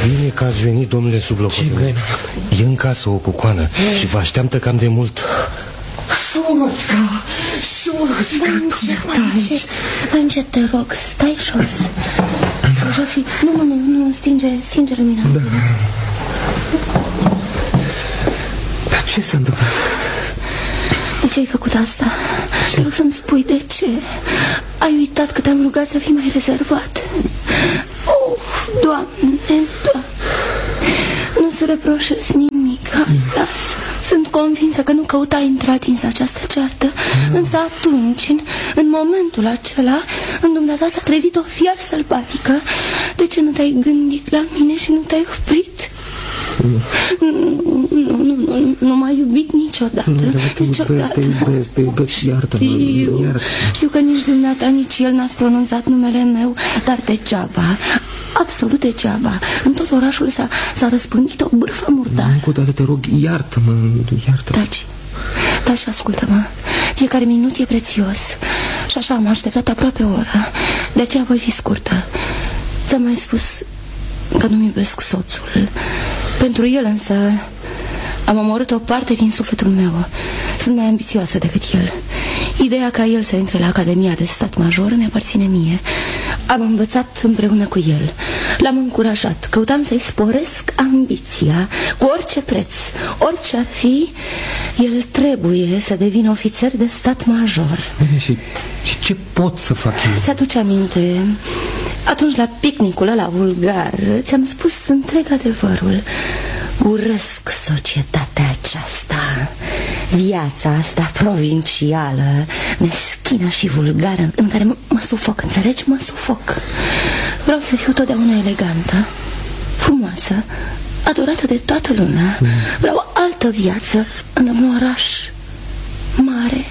Bine că ați venit, domnule sublocotenent. Ce găină? E în casă o cucoană și vă așteaptă cam de mult. Șuruțca! Mai încet, te rog, stai jos. Stai jos și... Nu, stinge lumina. Da. Dar ce s-a întâmplat? De ce ai făcut asta? Te rog să-mi spui de ce. Ai uitat că te-am rugat să fii mai rezervat. Doamne. Nu-ți reproșez nimic. Da. Sunt convinsă că nu căutai într-atins această ceartă. Însă atunci, în momentul acela, în dumneata s-a trezit o fiară sălbatică. De ce nu te-ai gândit la mine și nu te-ai oprit? Nu m-ai iubit niciodată. Te iubesc, iartă-mă. Știu că nici dumneata, nici el n-ați pronunțat numele meu, dar degeaba, absolut degeaba. În tot orașul s-a răspândit o bârfă murdară. Încă o dată te rog, iartă-mă. Taci și ascultă-mă. Fiecare minut e prețios. Și așa am așteptat aproape o oră. De aceea voi fi scurtă. Ți-am mai spus că nu-mi iubesc soțul. Pentru el însă am omorât o parte din sufletul meu. Sunt mai ambițioasă decât el. Ideea ca el să intre la Academia de Stat Major mi-aparține mie. Am învățat împreună cu el. L-am încurajat. Căutam să-i sporesc ambiția cu orice preț. Orice ar fi, el trebuie să devină ofițer de stat major. Bine, și ce pot să fac eu? Ți-aduce aminte? Atunci la picnicul ăla vulgar ți-am spus întreg adevărul. Urăsc societatea aceasta, viața asta provincială, meschină și vulgară, în care mă sufoc, înțelegi? Mă sufoc. Vreau să fiu totdeauna elegantă, frumoasă, adorată de toată lumea. Vreau o altă viață într-un oraș mare.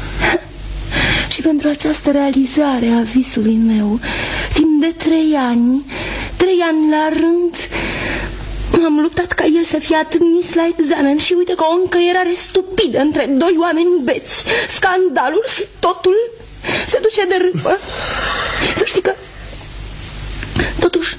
Și pentru această realizare a visului meu, timp de 3 ani la rând, m-am luptat ca el să fie admis la examen. Și uite că o încăierare stupidă între 2 oameni beți, scandalul și totul se duce de râpă. Să știi că totuși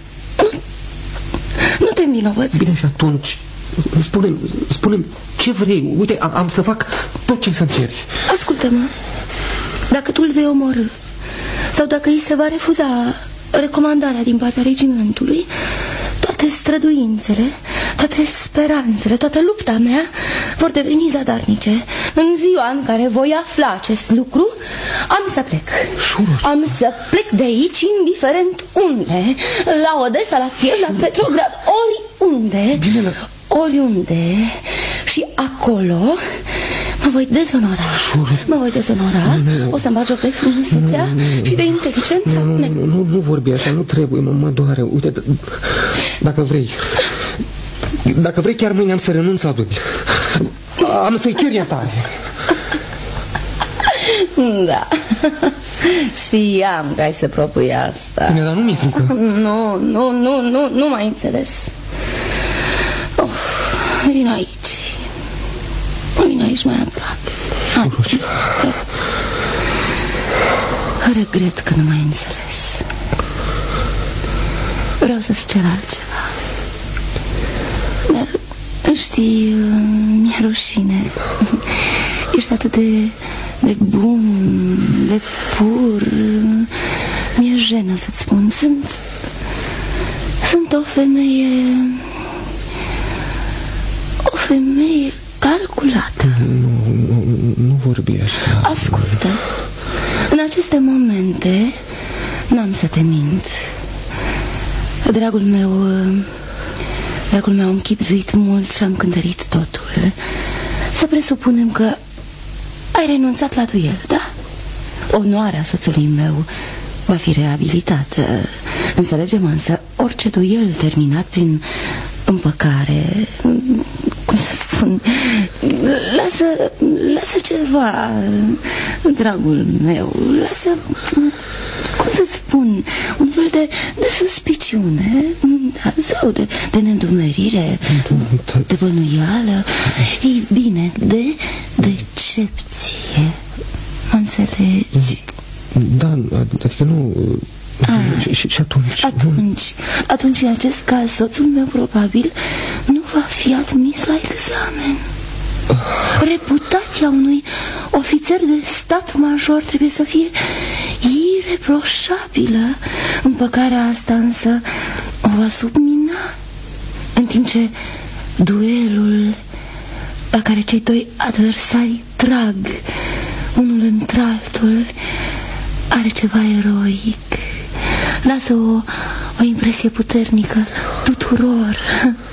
nu te învinovăți. Bine, și atunci spune-mi ce vrei. Uite, am să fac tot ce să-mi ceri. Ascultă-mă. Dacă tu îl vei omorî sau dacă îi se va refuza recomandarea din partea regimentului, toate străduințele, toate speranțele, toată lupta mea vor deveni zadarnice. În ziua în care voi afla acest lucru, am să plec. Am să plec de aici, indiferent unde. La Odessa, la Kiev, la Petrograd, oriunde. Oriunde. Și acolo mă voi dezonora. O să-mi bag joc de frumusețea și de inteligența mea. Nu vorbi așa, nu trebuie, mă doare. Uite, dacă vrei chiar mâine am să renunț la dubii. Am să-i cer iertare. Da. Știam că ai să propui asta. Bine, dar nu mi-e frică. Nu m-ai înțeles. Vino aici mai aproape. Regret că nu m-ai înțeles. Vreau să-ți cer altceva. Dar, știi, mi-e rușine. Ești atât de bun, de pur. Mi-e jenă să-ți spun. Sunt o femeie calculată. Nu vorbi așa. Ascultă. În aceste momente n-am să te mint. Dragul meu am chibzuit mult și am cântărit totul. Să presupunem că ai renunțat la duel, da? Onoarea soțului meu va fi reabilitată. Înțelegem însă, orice duel terminat prin împăcare, cum să spun, lasă ceva, dragul meu, lasă, cum să spun, un fel de suspiciune, da, sau de nedumerire, de bănuială, ei bine, de decepție, mă înțelegi? Da, adică Și atunci? Atunci, în acest caz, soțul meu probabil nu va fi admis la examen. Reputația unui ofițer de stat major trebuie să fie ireproșabilă. Împăcarea asta însă o va submina, în timp ce duelul la care cei doi adversari trag unul într-altul are ceva eroic. Lasă o impresie puternică tuturor.